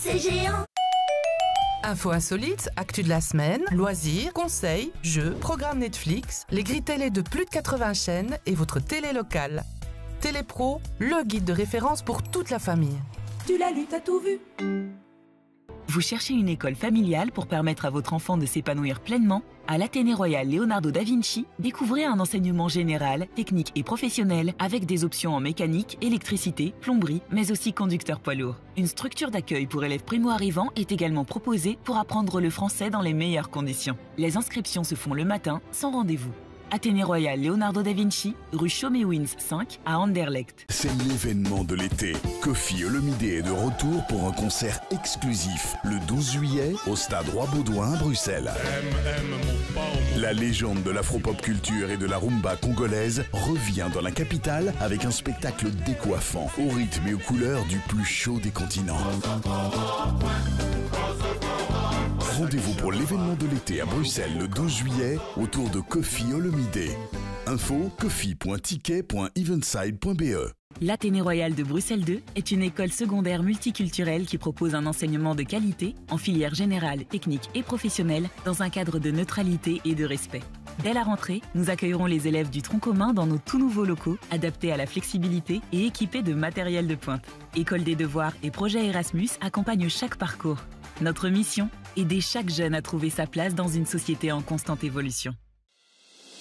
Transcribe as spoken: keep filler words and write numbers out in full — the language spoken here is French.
c'est géant. Infos insolites, actu de la semaine, loisirs, conseils, jeux, programmes Netflix, les grilles télé de plus de quatre-vingts chaînes et votre télé locale. Télépro, le guide de référence pour toute la famille. Tu l'as lu, t'as tout vu. Vous cherchez une école familiale pour permettre à votre enfant de s'épanouir pleinement? À l'Athénée Royal Leonardo da Vinci, découvrez un enseignement général, technique et professionnel avec des options en mécanique, électricité, plomberie, mais aussi conducteur poids lourd. Une structure d'accueil pour élèves primo-arrivants est également proposée pour apprendre le français dans les meilleures conditions. Les inscriptions se font le matin, sans rendez-vous. Athénée Royal Leonardo da Vinci, rue Chaumet-Wins cinq à Anderlecht. C'est l'événement de l'été. Kofi Olomide est de retour pour un concert exclusif le douze juillet au stade Roi-Baudouin à Bruxelles. La légende de l'afro-pop culture et de la rumba congolaise revient dans la capitale avec un spectacle décoiffant, au rythme et aux couleurs du plus chaud des continents. Rendez-vous pour l'événement de l'été à Bruxelles le douze juillet autour de Kofi Olomide. Info kofi point ticket point evenside point b e. L'Athénée Royal de Bruxelles deux est une école secondaire multiculturelle qui propose un enseignement de qualité en filière générale, technique et professionnelle dans un cadre de neutralité et de respect. Dès la rentrée, nous accueillerons les élèves du tronc commun dans nos tout nouveaux locaux, adaptés à la flexibilité et équipés de matériel de pointe. École des devoirs et projet Erasmus accompagnent chaque parcours. Notre mission, aider chaque jeune à trouver sa place dans une société en constante évolution.